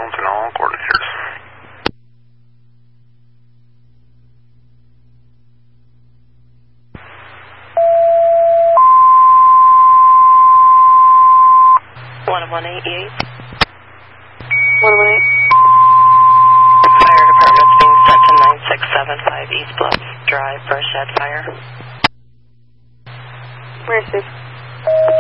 phones and all coordinators. Fire department's being sent to 9675 East Bluff Drive for a shed fire. Where's this?